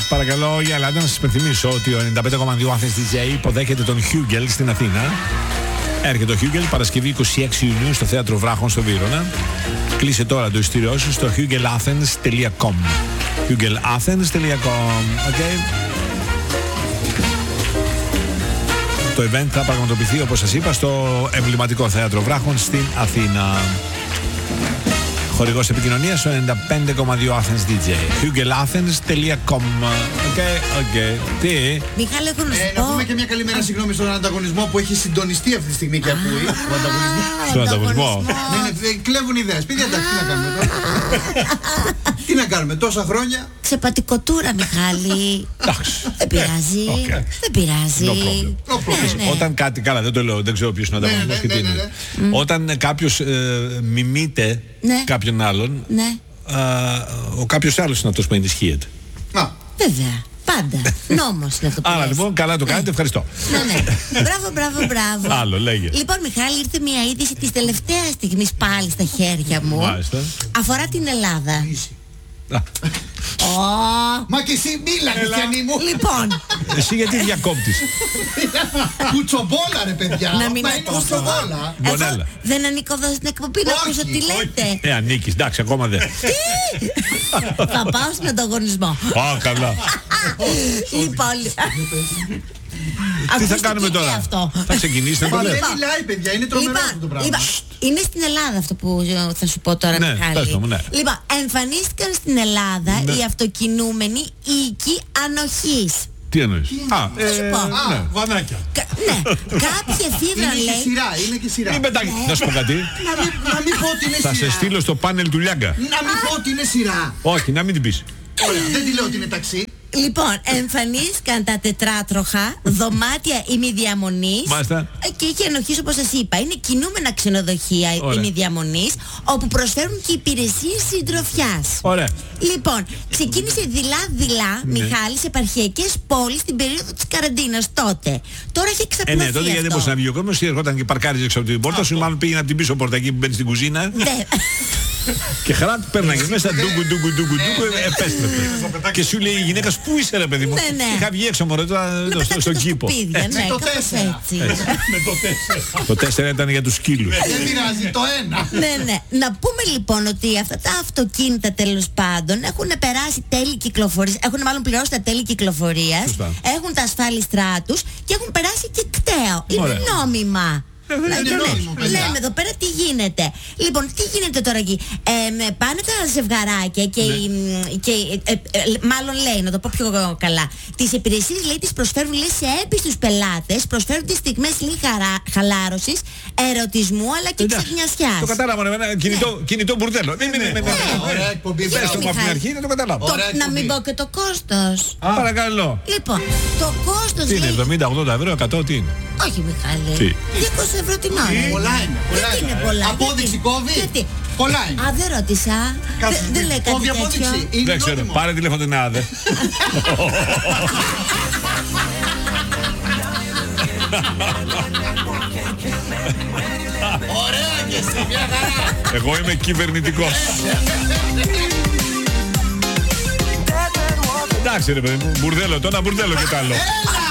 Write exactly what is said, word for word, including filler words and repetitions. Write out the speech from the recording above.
παρακαλώ, για Ελλάδα να σας υπενθυμίσω ότι ο ενενήντα πέντε κόμμα δύο Athens ντι τζέι υποδέχεται τον Hugel στην Αθήνα. Έρχεται ο Hugel Παρασκευή είκοσι έξι Ιουνίου στο Θέατρο Βράχων στο Βύρωνα. Κλείσε τώρα το ειστήριό σου στο hugelathens τελεία com. hugelathens τελεία com. Okay. Το event θα πραγματοποιηθεί, όπως σας είπα, στο εμβληματικό Θέατρο Βράχων στην Αθήνα. Χορηγός επικοινωνίας στο ενενήντα πέντε κόμμα δύο Athens ντι τζέι. hugelathens τελεία com. Οκ, οκ. Τι? Μιχάλη, έχω να σου ε, πω. Να πούμε και μια καλημέρα, συγγνώμη, στον ανταγωνισμό που έχει συντονιστεί αυτή τη στιγμή και ακούει. Ο ανταγωνισμό. Στον ανταγωνισμό. Ναι, ναι, κλέβουν ιδέες. Παιδιά, εντάξει, τι να κάνουμε τώρα. Τι να κάνουμε, τόσα χρόνια. Ξεπατικοτούρα, Μιχάλη. Δεν πειράζει. Δεν πειράζει. Όταν κάτι. Καλά, δεν το λέω, δεν ξέρω ποιος είναι ο ανταγωνισμός και τι είναι. Όταν κάποιος μιμείται κάποιον άλλον, ο κάποιος άλλος είναι αυτός που ενισχύεται. Βέβαια. Πάντα. Νόμος είναι αυτό που Άρα λες. λοιπόν, καλά το κάνετε, ευχαριστώ. Ναι, ναι. Μπράβο, μπράβο, μπράβο. Άλλο, λέγε. Λοιπόν, Μιχάλη, ήρθε μια είδηση της τελευταίας στιγμής πάλι στα χέρια μου. Μάλιστα. Αφορά την Ελλάδα. Ω, Μα και εσύ μίλα, Χριστιανή μου. Λοιπόν, Εσύ γιατί διακόπτεις? Κουτσομπόλα, ρε παιδιά. να μην Μα είναι ακούσω. κουτσομπόλα. Εγώ Μπονέλα. δεν ανήκω εδώ στην εκπομπή να Όχι, ακούσω τι λέτε. Ε, ανήκεις, εντάξει, ακόμα δεν. Θα πάω στον ανταγωνισμό. Α, καλά. Λοιπόν, Τι θα ακούστε κάνουμε και τώρα? αυτό. Θα ξεκινήσει να το Μα λέω. δεν μιλάει, παιδιά, είναι τρομερό αυτό το Λοιπόν, πράγμα. λοιπόν, είναι στην Ελλάδα αυτό που ε, θα σου πω τώρα, Ναι, Μιχάλη. πες το μου, ναι. Λοιπόν, εμφανίστηκαν στην Ελλάδα Ναι. οι αυτοκινούμενοι οίκοι ανοχής. Τι εννοείς? Α, Θα σου πω. Α, βανάκια. Κα- ναι, κάποια φίδρα Είναι και λέει. σειρά, είναι και σειρά. μην πετάξει. Να σου πω κάτι. Να μην, να μην πω ότι είναι Θα σε σειρά. στείλω στο πάνελ του Λιάγκα. Να μην πω ότι είναι σειρά. Όχι, να μην την πεις. Ωραία, δεν τη λέω ότι είναι ταξί. Λοιπόν, εμφανίστηκαν τα τετράτροχα δωμάτια ημιδιαμονής. Μάλιστα. Και είχε ενοχής, όπως σας είπα. Είναι κινούμενα ξενοδοχεία Ωραία. ημιδιαμονής, όπου προσφέρουν και υπηρεσίες συντροφιάς. Ωραία. Λοιπόν, ξεκίνησε δειλά-δειλά, Ναι. Μιχάλη, σε επαρχιακές πόλεις στην περίοδο της καραντίνας τότε. Τώρα έχει Ε, εξαπλωθεί ναι, τότε γιατί δεν αυτό. μπορούσε να βγει ο κόσμος, ερχόταν και παρκάριζε έξω από την πόρτα σου, μάλλον πήγαινε από την πίσω πόρτα εκεί που μπαίνει στην κουζίνα Ναι. και χαρά πέρναγε μέσα, ντούγκου, ντούγκου, ντούγκου, ντούγκου, επέστρεφε. Και σου λέει η γυναίκα, πού είσαι ρε παιδί μου? Ναι, ναι. Είχα βγει έξω μωρέ τώρα Να στο- πετάξει στον τα κήπο. σκουπίδια, ναι, το κάπως τέσσερα. έτσι. Το τέσσερα ήταν για τους σκύλους. Δεν πειράζει, το ένα. Ναι, ναι. Να πούμε λοιπόν ότι αυτά τα αυτοκίνητα τέλος πάντων έχουν περάσει τέλη κυκλοφορίας, έχουν μάλλον πληρώσει τα τέλη κυκλοφορίας, Σωστά. έχουν τα ασφάλιστρά τους και έχουν περάσει και κταίο. Είναι Ωραία. νόμιμα. Ε, δεν Να- είναι λέμε- νόμιμο, παιδιά. Λέμε εδώ πέρα τι γίνεται. Λοιπόν, τι γίνεται τώρα εκεί. Ε, με- πάνε τα ζευγαράκια και, Ναι. οι- και ε, ε, ε, μάλλον λέει, να το πω πιο καλά, τις υπηρεσίες λέει τις προσφέρουν λέει, σε έπιστους πελάτες, προσφέρουν τις στιγμές λέει, χαρά, χαλάρωσης, ερωτισμού αλλά και Εντάξει, ξυπνιασιάς. Το κατάλαβα, ρε, ένα κινητό, κινητό μπουρδέλο. Δεν είναι με Ωραία εκπομπή. Πες το μου από την Μιχάλη. αρχή, να το καταλάβω. Το- Ωραία να εκπομπή. μην πω και το κόστος. Παρακαλώ. Λοιπόν, το κόστος Τι είναι, λέει. εβδομήντα ογδόντα ευρώ, εκατό, τι είναι? Όχι, Μιχάλη. Τι? είκοσι ευρώ την ώρα. Πολλά είναι. πολλά Γιατί είναι είναι. πολλά. Απόδειξη γιατί- κόβει. Γιατί. Πολλά είναι. Α, δεν ρώτησα. Κάτσε, Δεν- Δεν λέει κάτι κόβει τέτοιο. απόδειξη. Είναι Δεν ξέρω, νόμιμο. πάρε τηλέφωνο την άδε. Ωραία και εσύ, μια χαρά. Εγώ είμαι κυβερνητικός. Εντάξει ρε παιδί μου, μπουρδέλο τώρα, μπουρδέλο και τ' άλλο. Έλα!